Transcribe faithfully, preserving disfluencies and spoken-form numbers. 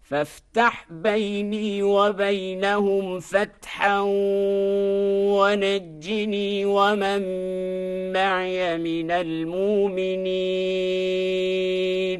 فافتح بيني وبينهم فتحا ونجني ومن معي من المؤمنين